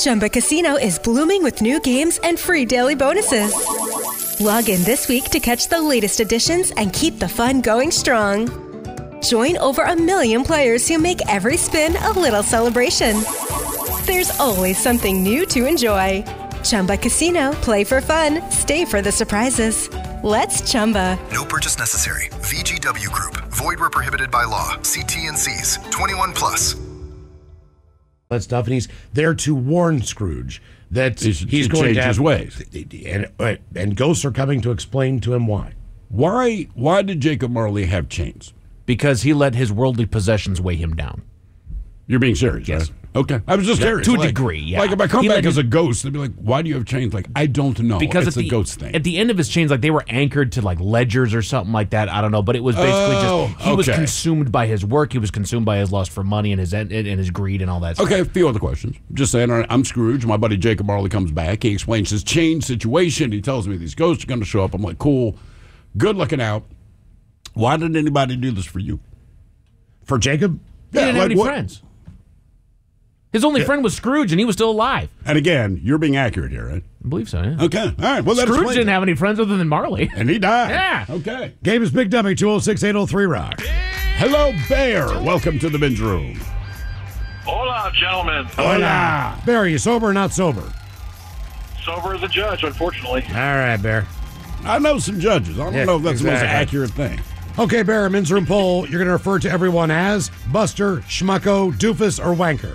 Chumba Casino is blooming with new games and free daily bonuses. Log in this week to catch the latest additions and keep the fun going strong. Join over 1 million players who make every spin a little celebration. There's always something new to enjoy. Chumba Casino. Play for fun. Stay for the surprises. Let's Chumba. No purchase necessary. VGW Group. Void where prohibited by law. See T&Cs. 21 plus. That stuff, and he's there to warn Scrooge that he's going change to have his ways, and ghosts are coming to explain to him why. Why did Jacob Marley have chains? Because he let his worldly possessions weigh him down. You're being serious, Yes. right? Okay. I was just curious. To a degree, yeah. Like, if I come He back let as a ghost, they'd be like, why do you have chains? Like, I don't know. Because it's a ghost thing. At the end of his chains, like they were anchored to like ledgers or something like that. I don't know, but it was basically he was consumed by his work. He was consumed by his lust for money and his greed and all that stuff. Okay, a few other questions. Just saying, all right, I'm Scrooge. My buddy Jacob Marley comes back. He explains his chain situation. He tells me these ghosts are going to show up. I'm like, cool. Good looking out. Why didn't anybody do this for you? For Jacob? He didn't have any friends. His only friend was Scrooge, and he was still alive. And again, you're being accurate here, right? I believe so, yeah. Okay, all right. Well, Scrooge didn't have any friends other than Marley. And he died. Yeah. Okay. Game is Big Dummy, 206-803-ROCK. Hello, Bear. Welcome to the Binge Room. Hola, gentlemen. Hola. Bear, are you sober or not sober? Sober as a judge, unfortunately. All right, Bear. I know some judges. I don't know if that's the most accurate thing. Okay, Bear, men's room poll. You're going to refer to everyone as Buster, Schmucko, Doofus, or Wanker.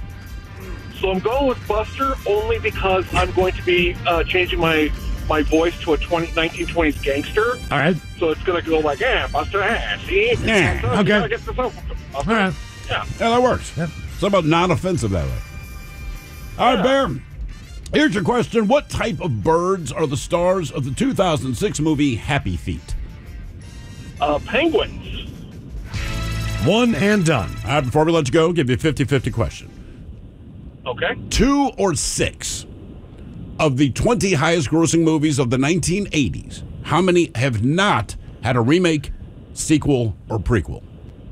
So I'm going with Buster only because I'm going to be changing my voice to a 1920s gangster. All right. So it's going to go like, Buster, see? Yeah, Buster, okay. you gotta get this over. All right. Yeah. Yeah, that works. Yep. It's about non-offensive that way. All right, Bear. Here's your question. What type of birds are the stars of the 2006 movie Happy Feet? Penguins. One and done. All right, before we let you go, give you a 50-50 question. Okay. 2 or 6 of the 20 highest grossing movies of the 1980s, how many have not had a remake, sequel, or prequel?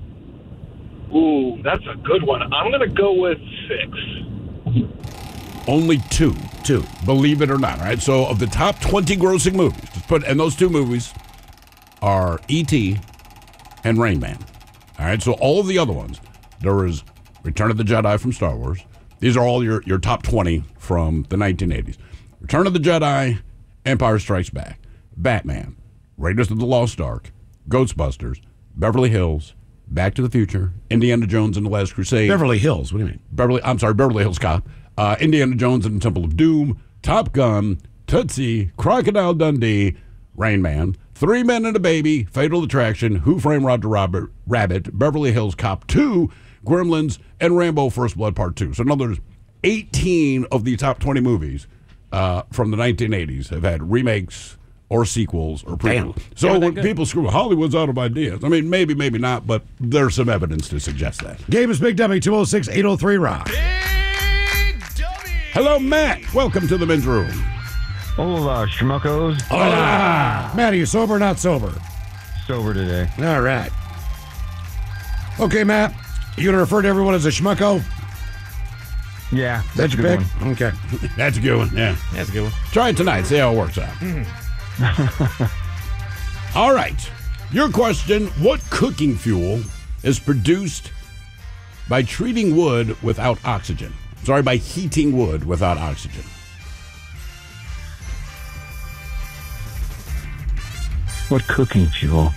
Ooh, that's a good one. I'm going to go with 6. Only 2. Believe it or not, all right? So of the top 20 grossing movies, and those 2 movies are E.T. and Rain Man. All right, so all of the other ones, there is Return of the Jedi from Star Wars. These are all your top 20 from the 1980s. Return of the Jedi, Empire Strikes Back, Batman, Raiders of the Lost Ark, Ghostbusters, Beverly Hills, Back to the Future, Indiana Jones and the Last Crusade. Beverly Hills, what do you mean? Beverly Hills Cop, Indiana Jones and the Temple of Doom, Top Gun, Tootsie, Crocodile Dundee, Rain Man, 3 Men and a Baby, Fatal Attraction, Who Framed Roger Rabbit, Beverly Hills Cop 2, Gremlins, and Rambo First Blood Part 2. So in other words, 18 of the top 20 movies from the 1980s have had remakes or sequels or prequels. So when people scream, Hollywood's out of ideas. I mean, maybe not, but there's some evidence to suggest that. Game is Big Dummy, 206-803-ROCK. Hello, Matt. Welcome to the men's room. Hola, schmuckos. Hola. Matt, are you sober or not sober? Sober today. All right. Okay, Matt, you going to refer to everyone as a schmucko? Yeah, That's a your good pick? one. Okay. That's a good one, yeah. That's a good one. Try it tonight. See how it works out. All right. Your question, what cooking fuel is produced by treating wood without oxygen? Sorry, by heating wood without oxygen. What cooking fuel?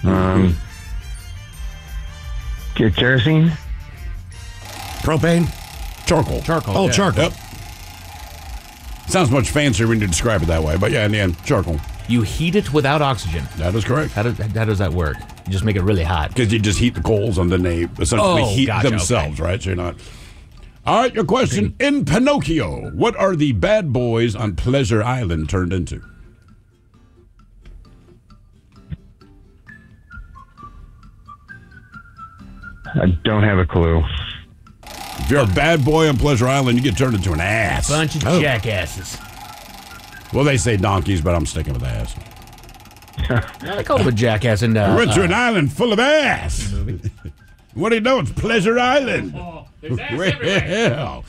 Kerosene? Propane? Charcoal. Oh, yeah. charcoal. Yep. Sounds much fancier when you describe it that way, but yeah, in the end, charcoal. You heat it without oxygen. That is correct. How does that work? You just make it really hot. Because you just heat the coals and then they essentially heat gotcha, themselves, okay. right? So you're not... All right, your question. In Pinocchio, what are the bad boys on Pleasure Island turned into? I don't have a clue. If you're a bad boy on Pleasure Island, you get turned into an ass. Bunch of jackasses. Well, they say donkeys, but I'm sticking with ass. I call him a jackass. And We went to an island full of ass. What do you know? It's Pleasure Island. there's ass everywhere. Well,